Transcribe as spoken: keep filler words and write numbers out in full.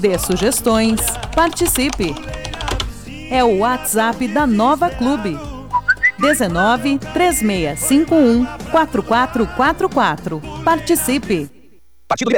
dê sugestões, participe. É o WhatsApp da Nova Clube. dezenove, três seis cinco um, quatro quatro quatro quatro. Participe. Partido